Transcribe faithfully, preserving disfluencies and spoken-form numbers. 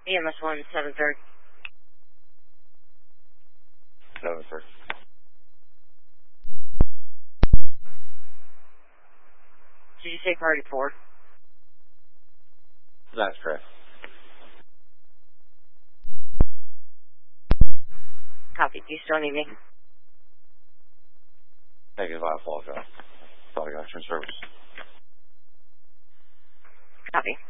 E M S one, seven third. seven third. Did you say priority four? That's correct. Copy. Do you still need me? Negative, I apologize. Thought I got your service. Copy.